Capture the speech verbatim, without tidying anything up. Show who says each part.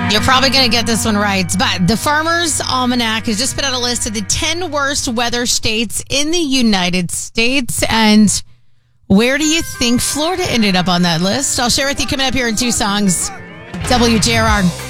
Speaker 1: You're probably going to get this one right, but the Farmer's Almanac has just put out a list of the ten worst weather states in the United States. And where do you think Florida ended up on that list? I'll share with you coming up here in two songs. W J R R.